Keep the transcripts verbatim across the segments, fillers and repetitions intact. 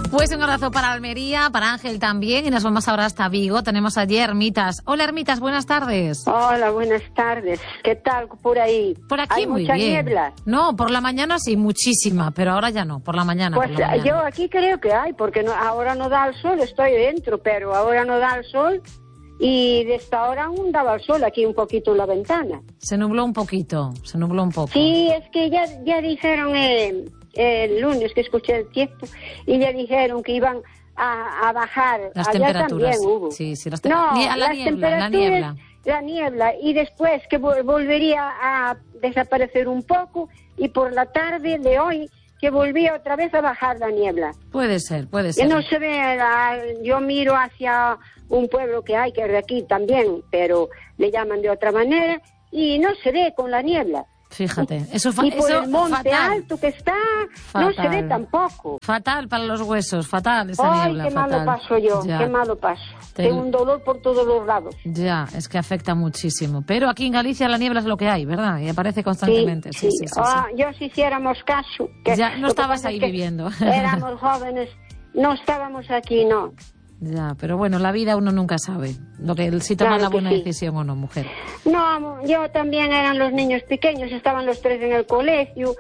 Pues un abrazo para Almería, para Ángel también, y nos vamos ahora hasta Vigo. Tenemos allí a Hermitas. Hola, Hermitas, buenas tardes. Hola, buenas tardes. ¿Qué tal por ahí? Por aquí ¿Hay muy mucha bien. niebla? No, por la mañana sí, muchísima, pero ahora ya no, por la mañana. Pues por la mañana. yo aquí creo que hay, porque no, ahora no da el sol, estoy dentro, pero ahora no da el sol y de esta hora aún daba el sol aquí un poquito en la ventana. Se nubló un poquito, se nubló un poco. Sí, es que ya, ya dijeron eh, el lunes que escuché el tiempo y ya dijeron que iban a, a bajar. Las Allá temperaturas. también hubo. Sí, sí, las te... No, Ni a la las niebla, la temperaturas, niebla. la niebla, y después que vol- volvería a desaparecer un poco, y por la tarde de hoy que volvía otra vez a bajar la niebla. Puede ser, puede Y ser. no se ve, la- yo miro hacia un pueblo que hay, que es de aquí también, pero le llaman de otra manera, y no se ve con la niebla. Fíjate, eso, fa Y por eso el monte fatal. alto que está, Fatal. no se ve tampoco. Fatal para los huesos, fatal esa Ay, niebla, qué fatal. malo paso yo, Ya. qué malo paso. Te- Tengo un dolor por todos los lados. Ya, es que afecta muchísimo. Pero aquí en Galicia la niebla es lo que hay, ¿verdad? Y aparece constantemente. Sí, sí, sí. sí, Ah, sí. yo si hiciéramos caso. Que Ya, no lo que estabas pasa ahí es que viviendo. Éramos jóvenes, no estábamos aquí, no. Ya, pero bueno, la vida uno nunca sabe lo que si toma Claro la que buena sí. decisión o no, mujer. No, yo también eran los niños pequeños, estaban los tres en el colegio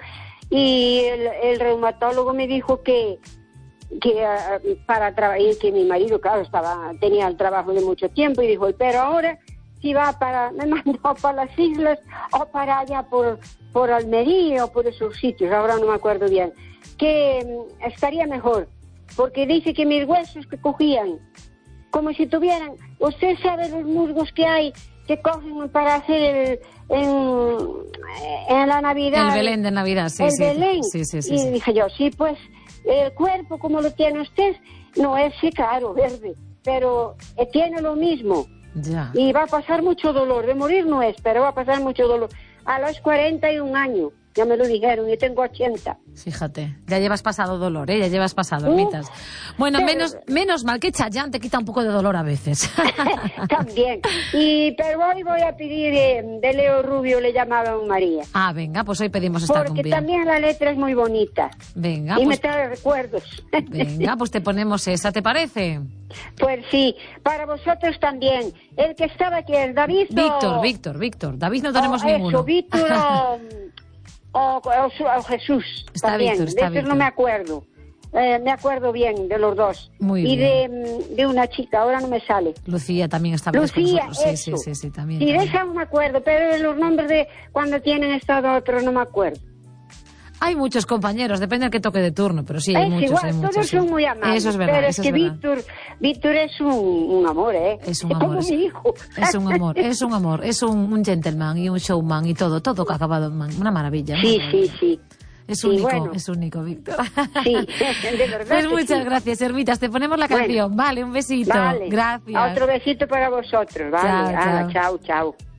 y el, el reumatólogo me dijo que que uh, para trabajar, que mi marido, claro, estaba tenía el trabajo de mucho tiempo y dijo, pero ahora si va para, me mandó para las islas o para allá por, por Almería o por esos sitios, ahora no me acuerdo bien, que um, estaría mejor, porque dice que mis huesos que cogían, como si tuvieran, usted sabe los musgos que hay, que cogen para hacer el, en, en la Navidad. El Belén de Navidad, sí, el sí. Belén. Sí, sí, sí, y sí. dije yo, sí, pues, el cuerpo como lo tiene usted, no es, sí, claro, verde, pero eh, tiene lo mismo. Ya. Y va a pasar mucho dolor, de morir no es, pero va a pasar mucho dolor. A los cuarenta y un años, ya me lo dijeron, yo tengo ochenta. Fíjate, ya llevas pasado dolor, ¿eh? Ya llevas pasado, Uh, Hermitas. Bueno, pero- menos, menos mal que Chayanne te quita un poco de dolor a veces. También. Y, pero hoy voy a pedir eh, de Leo Rubio, le llamaban María. Ah, venga, pues hoy pedimos esta Porque cumbia. también la letra es muy bonita. Venga, y me pues, trae recuerdos. venga, pues te ponemos esa, ¿te parece? Pues sí, para vosotros también. El que estaba aquí, el David. o- Víctor, Víctor, Víctor. David no tenemos o ninguno. Eso, Víctor o, o, o- o Jesús. Está también. Víctor, está de estos Víctor. no me acuerdo. Eh, me acuerdo bien de los dos. Muy y bien. de, de una chica, ahora no me sale. Lucía también está con Lucía, nosotros. Sí, eso. sí, sí, sí, también. Sí, de también. esa no me acuerdo, pero de los nombres de cuando tienen estado otros no me acuerdo. Hay muchos compañeros, depende del que toque de turno, pero sí, hay es muchos, igual, hay muchos. todos sí. son muy amables. Eso es verdad, pero eso es que es verdad. Víctor, Víctor es un, un amor, ¿eh? Es un como amor, es- mi hijo. Es un amor, es un amor, es un, un gentleman y un showman y todo, todo que ha acabado en man- una maravilla. una Sí, maravilla. sí, sí. Es Sí, único, bueno. es único, Víctor. Sí, de verdad. Pues que muchas sí. gracias, Hermitas. Te ponemos la Bueno. canción. Vale, un besito. Vale. Gracias. Otro besito para vosotros, vale. Chao, Hala, chao. chao, chao.